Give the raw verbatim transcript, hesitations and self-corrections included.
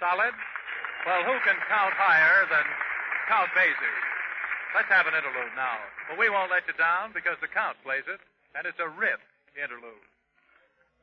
solid? Well, who can count higher than Count Basie? Let's have an interlude now. But we won't let you down because the Count plays it, and it's a rip interlude.